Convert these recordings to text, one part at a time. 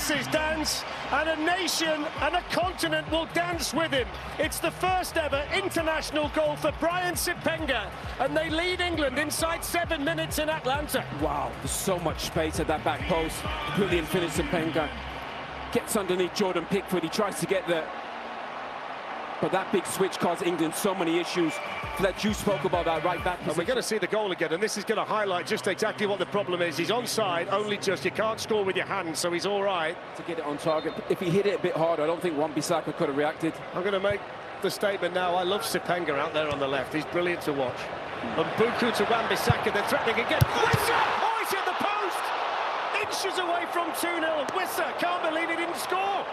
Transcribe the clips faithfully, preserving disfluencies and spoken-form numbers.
princes dance, and a nation and a continent will dance with him. It's the first ever international goal for Brian Sippenga, and they lead England inside seven minutes in Atlanta. Wow, there's so much space at that back post. Brilliant finish, Sippenga. Gets underneath Jordan Pickford, he tries to get there. But that big switch caused England so many issues. Fletch, you spoke about that right back position. And we're going to see the goal again, and this is going to highlight just exactly what the problem is. He's onside, only just. You can't score with your hands, so he's all right. To get it on target. If he hit it a bit harder, I don't think Wan-Bissaka could have reacted. I'm going to make the statement now. I love Sippenga out there on the left. He's brilliant to watch. And Buku to Wan-Bissaka, they're threatening again. Wissa! Oh, he's hit the post! Inches away from two nil. Wissa can't believe he didn't score.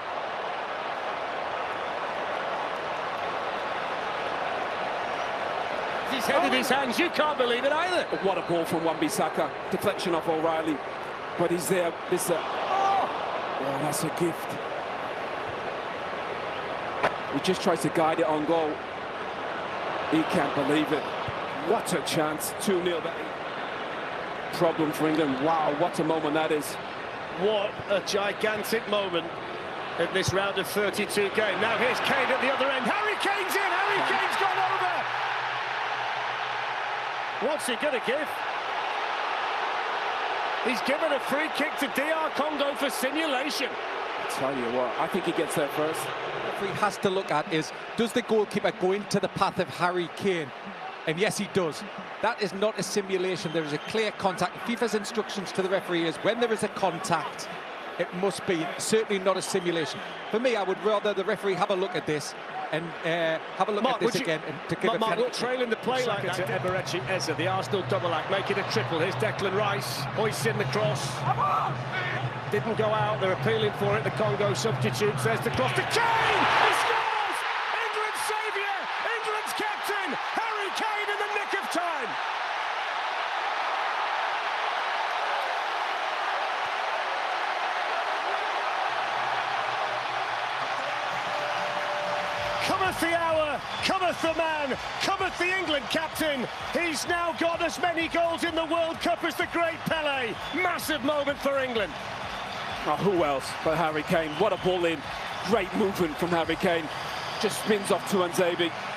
He's headed his hands, you can't believe it either. What a ball from Wan-Bissaka. Deflection off O'Reilly. But he's there. This, uh, oh, that's a gift. He just tries to guide it on goal. He can't believe it. What a chance. two nil. Problem for England. Wow, what a moment that is. What a gigantic moment in this round of thirty-two game. Now here's Kane at the other end. Harry Kane's in. Harry Kane's gone over. What's he going to give? He's given a free kick to D R Congo for simulation. I tell you what, I think he gets there first. What he has to look at is, does the goalkeeper go into the path of Harry Kane? And yes, he does. That is not a simulation. There is a clear contact. FIFA's instructions to the referee is when there is a contact, it must be certainly not a simulation. For me, I would rather the referee have a look at this and uh, have a look Mark, at this you, again and to give Mark, a Mark, penalty. look, trailing the play like that. To Eberechi Eze, the Arsenal double act, make it a triple. Here's Declan Rice, hoists in the cross. Didn't go out, they're appealing for it. The Congo substitutes, there's the cross to Kane! He scores! England's saviour, England's captain, Harry Kane in the nick of time. Cometh the hour, cometh the man, cometh the England captain. He's now got as many goals in the World Cup as the great Pelé. Massive moment for England. Oh, who else but Harry Kane? What a ball in. Great movement from Harry Kane. Just spins off to Tuanzebe.